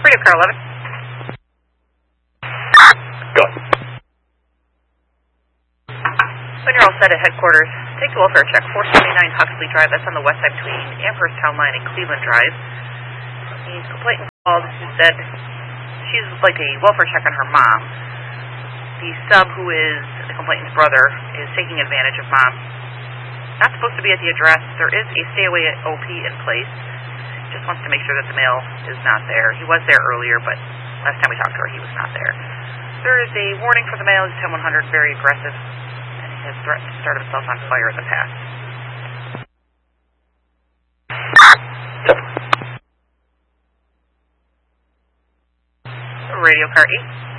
Radio car 11. Go. When you're all set at headquarters, take the welfare check, 479 Huxley Drive. That's on the west side between Amherst Town Line and Cleveland Drive. The complainant called who said she's like a welfare check on her mom. The sub, who is the complainant's brother, is taking advantage of mom. Not supposed to be at the address. There is a stay-away OP in place. Just wants to make sure that the mail is not there. He was there earlier, but last time we talked to her, he was not there. There is a warning for the mail. He's 10100, very aggressive, and he has threatened to start himself on fire in the past. Radio car 8.